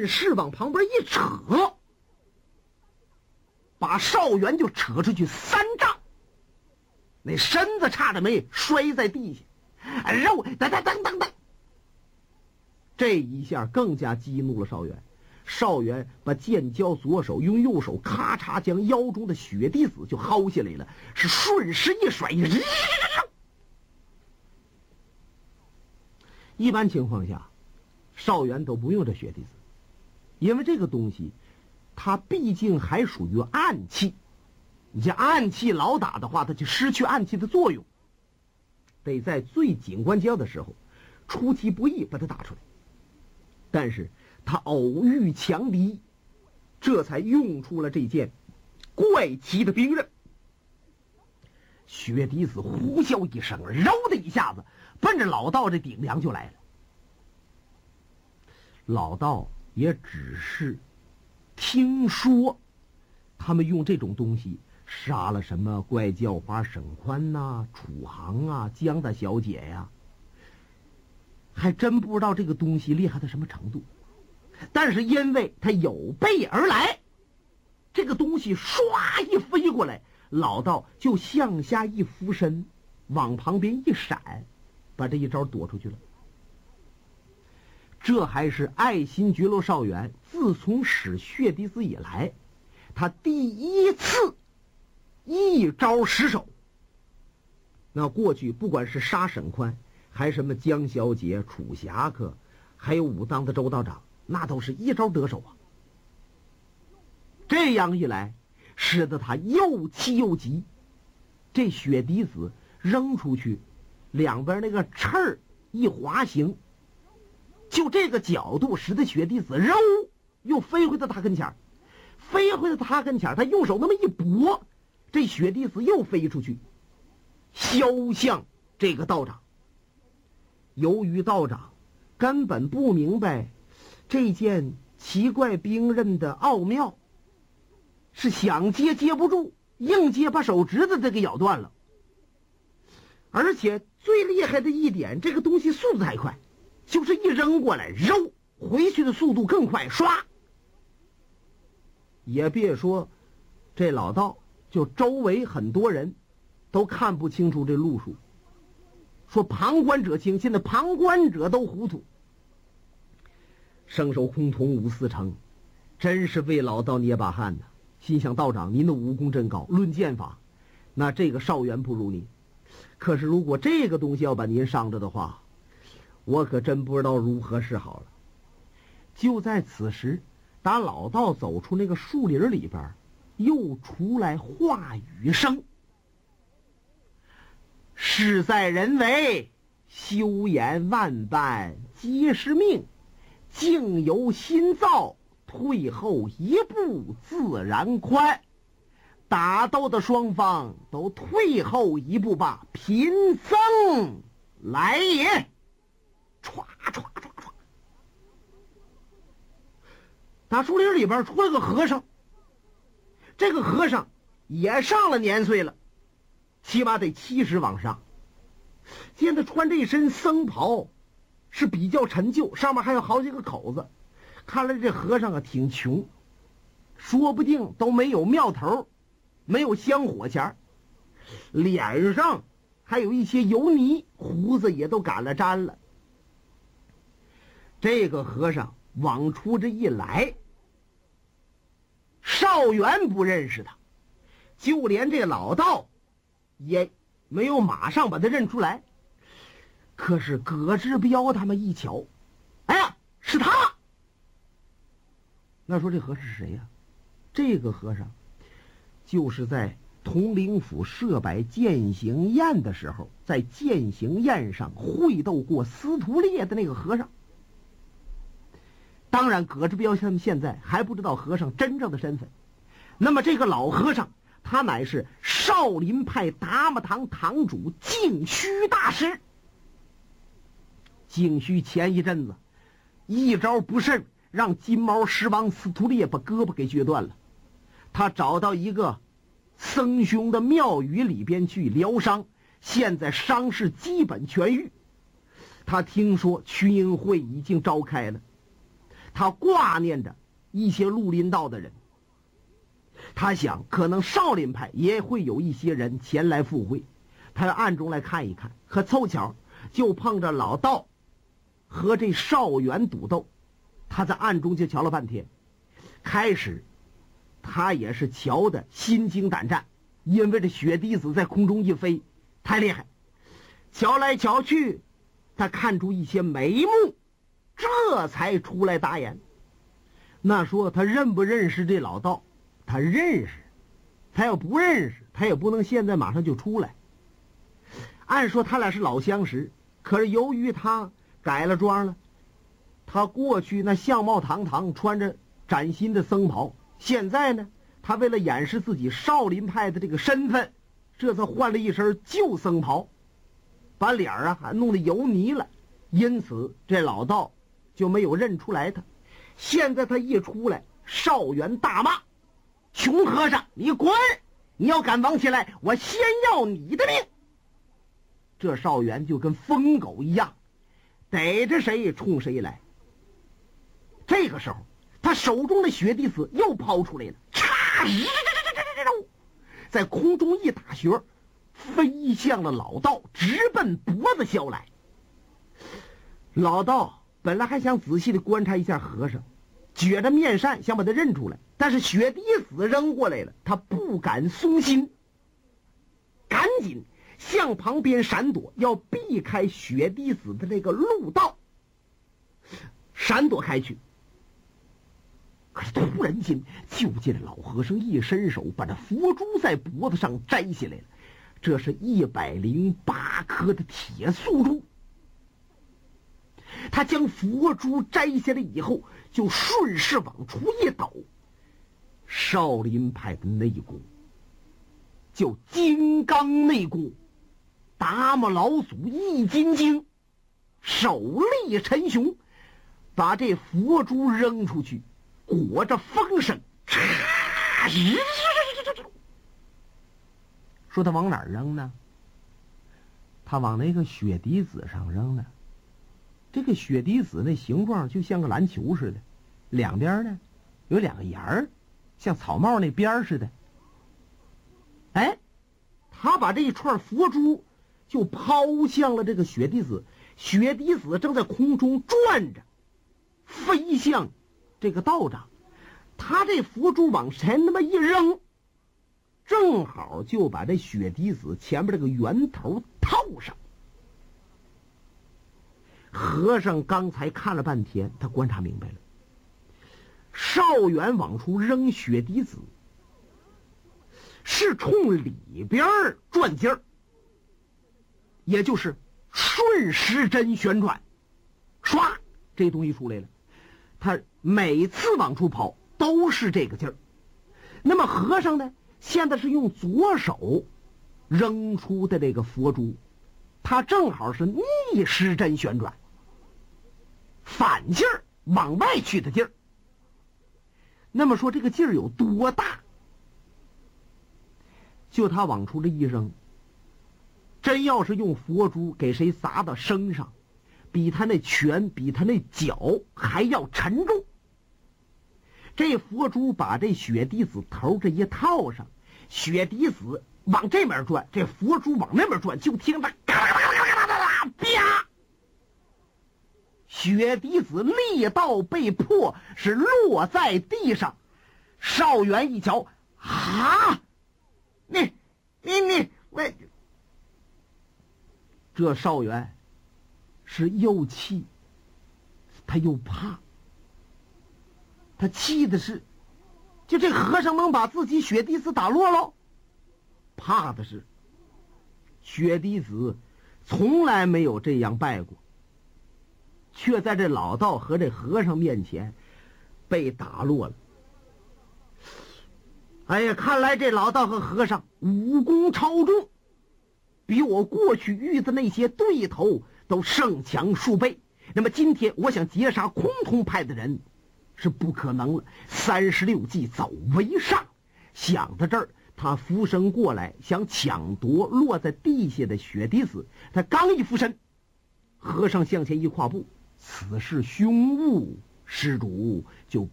顺势往旁边一扯，把邵元就扯出去3丈，那身子差点没摔在地下，肉噔噔噔噔噔。这一下更加激怒了邵元。邵元把剑交左手，用右手咔嚓将腰中的雪滴子就薅下来了，是顺势一甩，一般情况下邵元都不用这雪滴子，因为这个东西它毕竟还属于暗器，你这暗器老打的话，它就失去暗器的作用，得在最紧关节的时候出其不意把它打出来。但是他偶遇强敌，这才用出了这件怪奇的兵刃。雪滴子呼啸一声，揉的一下子奔着老道这顶梁就来了。老道也只是听说他们用这种东西杀了什么怪叫花沈宽呐、楚航啊、江大小姐呀，还真不知道这个东西厉害到什么程度。但是因为他有备而来，这个东西唰一飞过来，老道就向下一俯身，往旁边一闪，把这一招躲出去了。这还是爱新觉罗邵元自从使血滴子以来，他第一次一招失手。那过去不管是杀沈宽，还什么江小姐、楚侠客，还有武当的周道长，那都是一招得手啊。这样一来，使得他又气又急。这雪滴子扔出去，两边那个翅儿一滑行，就这个角度使得雪滴子揉又飞回到他跟前儿，飞回到他跟前儿，他用手那么一拨，这雪滴子又飞出去，削向这个道长。由于道长根本不明白这件奇怪兵刃的奥妙，是想接接不住，硬接把手指头都给咬断了。而且最厉害的一点，这个东西速度太快，就是一扔过来，揉回去的速度更快，唰。也别说这老道，就周围很多人都看不清楚这路数。说旁观者清，现在旁观者都糊涂。生手空瞳无四成，真是为老道捏把汗呐！心想道长您的武功真高，论剑法，那这个邵元不如您。可是如果这个东西要把您伤着的话，我可真不知道如何是好了。就在此时，打老道走出那个树林里边，又出来话语声：事在人为，休言万般皆是命，境由心造，退后一步自然宽。打斗的双方都退后一步吧，贫僧来也！唰唰唰唰，打树林里边出了个和尚。这个和尚也上了年岁了，起码得70往上。现在穿这身僧袍是比较陈旧，上面还有好几个口子。看来这和尚啊挺穷，说不定都没有庙头，没有香火钱，脸上还有一些油泥，胡子也都赶了粘了。这个和尚往出这一来，邵元不认识他，就连这老道也没有马上把他认出来。可是葛志彪他们一瞧，哎呀，是他！那说这和尚是谁呀？这个和尚就是在统领府设摆践行宴的时候，在践行宴上会斗过司徒烈的那个和尚。当然葛志彪他们现在还不知道和尚真正的身份。那么这个老和尚，他乃是少林派达摩堂堂主净虚大师。净虚前一阵子一招不慎，让金毛狮王司徒烈把胳膊给撅断了。他找到一个僧兄的庙宇里边去疗伤，现在伤势基本痊愈。他听说群英会已经召开了， 他挂念着一些绿林道的人，他想可能少林派也会有一些人前来赴会，他要暗中来看一看。可凑巧就碰着老道和这少元赌斗，他在暗中就瞧了半天。开始他也是瞧得心惊胆战，因为这雪滴子在空中一飞太厉害，瞧来瞧去他看出一些眉目，这才出来答言。那说他认不认识这老道？他认识。他要不认识，他也不能现在马上就出来。按说他俩是老相识，可是由于他改了装了，他过去那相貌堂堂，穿着崭新的僧袍，现在呢，他为了掩饰自己少林派的这个身份，这才换了一身旧僧袍，把脸还弄得油泥了，因此这老道就没有认出来他。现在他一出来，少元大骂：“穷和尚，你滚！你要敢往起来，我先要你的命！”这少元就跟疯狗一样，逮着谁冲谁来。这个时候他手中的雪滴子又抛出来了，在空中一打旋，飞向了老道，直奔脖子削来。老道本来还想仔细的观察一下和尚，撅着面扇想把他认出来，但是雪滴子扔过来了，他不敢松心，赶紧向旁边闪躲，要避开雪滴子的那个路道，闪躲开去。可是突然间，就见老和尚一伸手，把这佛珠在脖子上摘下来了。这是108颗的铁素珠。他将佛珠摘下来以后，就顺势往出一抖。少林派的内功叫金刚内功，达摩老祖易筋经，手力沉雄，把这佛珠扔出去，裹着风声，说他往哪儿扔呢？他往那个雪滴子上扔呢。这个雪滴子那形状就像个篮球似的，两边呢有2个沿儿，像草帽那边似的。哎，他把这一串佛珠就抛向了这个雪滴子，雪滴子正在空中转着，飞向这个道长。他这佛珠往前那么一扔，正好就把这雪滴子前面这个圆头套上。和尚刚才看了半天，他观察明白了，少元往出扔雪滴子是冲里边转劲儿，也就是顺时针旋转，唰，这东西出来了。他每次往出跑都是这个劲儿。那么和尚呢，现在是用左手扔出的这个佛珠，他正好是逆时针旋转，反劲儿往外去的劲儿。那么说这个劲儿有多大？就他往出这一扔，真要是用佛珠给谁砸到身上，比他那拳比他那脚还要沉重。这佛珠把这雪滴子头这一套上，雪滴子往这边转，这佛珠往那边转，就听着嘎啦嘎啦嘎啦嘎啦啪，雪滴子力道被迫是落在地上。少元一瞧，啊，你喂！这少元是又气他又怕。他气的是，就这和尚能把自己雪滴子打落了；怕的是，雪滴子从来没有这样拜过，却在这老道和这和尚面前被打落了。哎呀，看来这老道和和尚武功超重，比我过去遇的那些对头都胜强数倍。那么今天我想截杀崆峒派的人是不可能了，36计走为上。想到这儿，他俯身过来，想抢夺落在地下的雪滴子。他刚一俯身，和尚向前一跨步，此事凶物施主就